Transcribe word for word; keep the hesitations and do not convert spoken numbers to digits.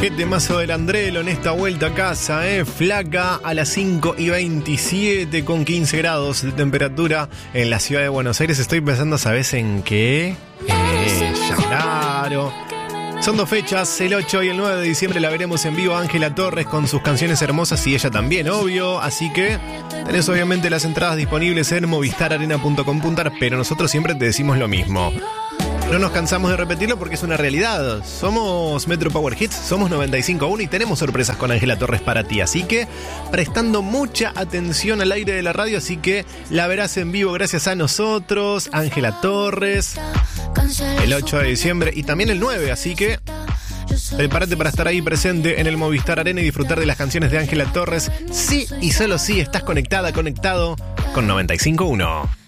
Qué temazo del Andrelo en esta vuelta a casa, ¿eh? Flaca a las cinco y veintisiete con quince grados de temperatura en la ciudad de Buenos Aires. Estoy pensando, ¿sabes en qué? Ella, claro. Son dos fechas, el ocho y el nueve de diciembre la veremos en vivo a Ángela Torres con sus canciones hermosas y ella también, obvio. Así que tenés obviamente las entradas disponibles en movistar arena punto com punto ar, pero nosotros siempre te decimos lo mismo. No nos cansamos de repetirlo porque es una realidad. Somos Metro Power Hits, somos noventa y cinco punto uno y tenemos sorpresas con Ángela Torres para ti. Así que prestando mucha atención al aire de la radio, así que la verás en vivo gracias a nosotros, Ángela Torres, el ocho de diciembre y también el nueve. Así que prepárate para estar ahí presente en el Movistar Arena y disfrutar de las canciones de Ángela Torres. Sí y solo sí estás conectada, conectado con noventa y cinco punto uno.